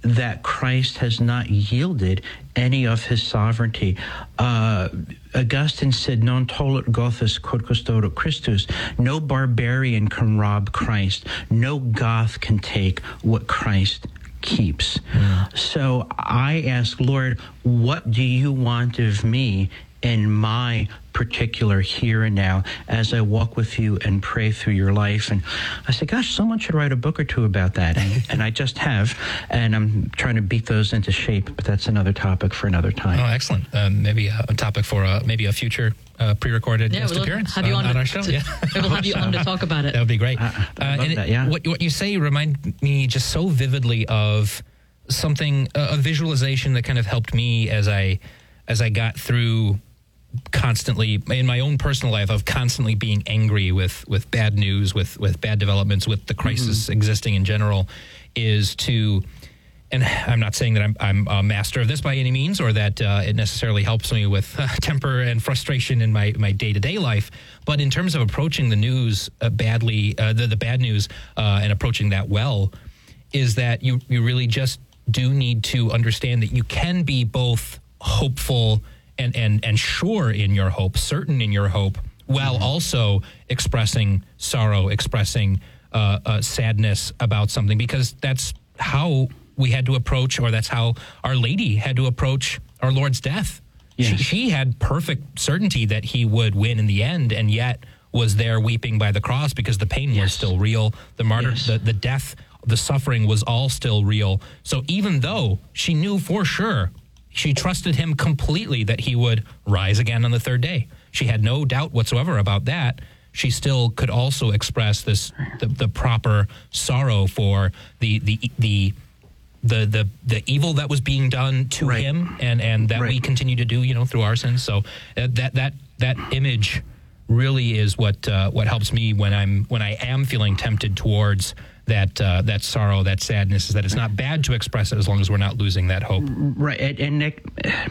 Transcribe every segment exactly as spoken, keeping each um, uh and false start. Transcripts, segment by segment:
that Christ has not yielded any of his sovereignty. Uh, Augustine said, non tollit Gothus quod custodit Christus. No barbarian can rob Christ. No Goth can take what Christ keeps. Mm. So I ask, Lord, what do you want of me in my particular here and now as I walk with you and pray through your life? And I said, gosh, someone should write a book or two about that. And, and I just have, and I'm trying to beat those into shape, but that's another topic for another time. Oh, excellent. Uh, maybe a topic for uh, maybe a future uh, pre-recorded yeah, guest we'll appearance have you on, on, on our show. To, yeah. We'll have you on to talk about it. That would be great. I, I uh, love and that, it, yeah. What, what you say remind me just so vividly of something, uh, a visualization that kind of helped me as I, as I got through constantly in my own personal life of constantly being angry with, with bad news, with, with bad developments, with the crisis mm-hmm. existing in general, is to, and I'm not saying that I'm, I'm a master of this by any means, or that uh, it necessarily helps me with uh, temper and frustration in my, my day-to-day life, but in terms of approaching the news uh, badly, uh, the, the bad news uh, and approaching that well, is that you, you really just do need to understand that you can be both hopeful and, and, and sure in your hope, certain in your hope, while mm-hmm. also expressing sorrow, expressing uh, uh, sadness about something, because that's how we had to approach, or that's how Our Lady had to approach our Lord's death. Yes. She, she had perfect certainty that he would win in the end, and yet was there weeping by the cross because the pain yes. was still real. The martyr, yes. the, the death, the suffering was all still real. So even though she knew for sure, she trusted him completely that he would rise again on the third day. She had no doubt whatsoever about that. She still could also express this the, the proper sorrow for the the the the the, the evil that was being done to right. him, and and that right. we continue to do, you know, through our sins. So uh, that that that image really is what uh, what helps me when I'm when I am feeling tempted towards that uh, that sorrow, that sadness, is that it's not bad to express it as long as we're not losing that hope. Right, and, and Nick,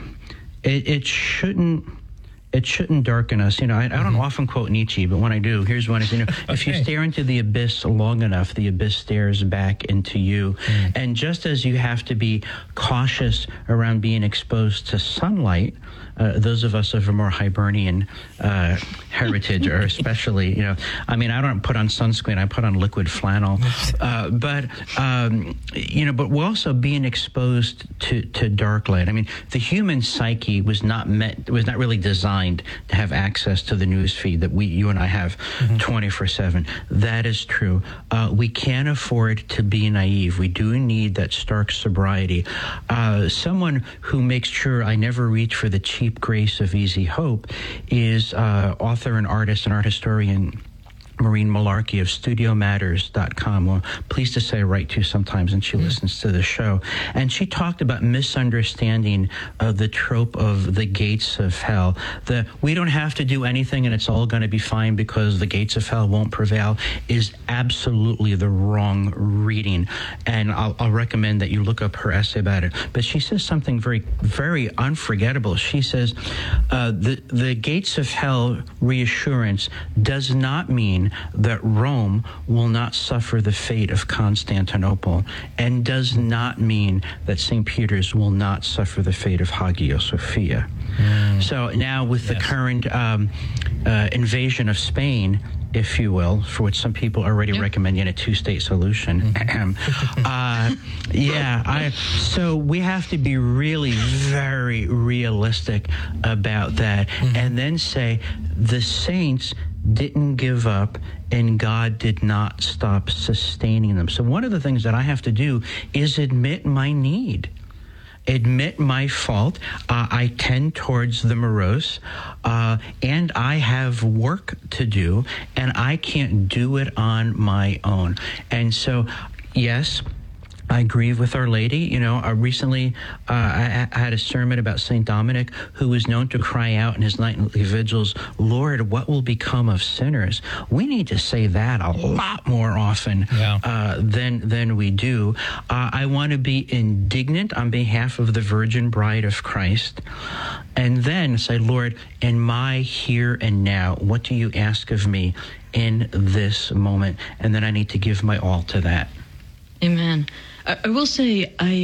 it, it shouldn't it shouldn't darken us. You know, I, I don't mm-hmm. often quote Nietzsche, but when I do, here's one: is you know, okay. if you stare into the abyss long enough, the abyss stares back into you. Mm. And just as you have to be cautious around being exposed to sunlight, uh, those of us of a more Hibernian uh, heritage, or especially, you know, I mean, I don't put on sunscreen; I put on liquid flannel. Uh, but um, you know, but we're also being exposed to to dark light. I mean, the human psyche was not meant, was not really designed to have access to the news feed that we, you and I have twenty-four seven. That is true. Uh, we can't afford to be naive. We do need that stark sobriety. Uh, someone who makes sure I never reach for the cheap grace of easy hope is uh, author and artist and art historian Maureen Malarkey of studio matters dot com. Well, pleased to say I write to sometimes, and she mm. listens to the show. And she talked about misunderstanding uh, the trope of the gates of hell. The we don't have to do anything and it's all going to be fine because the gates of hell won't prevail is absolutely the wrong reading. And I'll, I'll recommend that you look up her essay about it. But she says something very, very unforgettable. She says, uh, the, the gates of hell reassurance does not mean that Rome will not suffer the fate of Constantinople, and does not mean that Saint Peter's will not suffer the fate of Hagia Sophia. Mm. So now with yes. the current um, uh, invasion of Spain, if you will, for which some people are already yep. recommending a two-state solution. Mm-hmm. uh, yeah, I, so we have to be really very realistic about that, mm-hmm. and then say the saints didn't give up and God did not stop sustaining them. So one of the things that I have to do is admit my need. Admit my fault. Uh, I tend towards the morose, uh, and I have work to do, and I can't do it on my own. And so, yes, I grieve with Our Lady. You know, uh, recently uh, I, I had a sermon about Saint Dominic, who was known to cry out in his nightly vigils, Lord, what will become of sinners? We need to say that a lot more often yeah. uh, than, than we do. Uh, I want to be indignant on behalf of the Virgin Bride of Christ, and then say, Lord, in my here and now, what do you ask of me in this moment? And then I need to give my all to that. Amen. I, I will say, I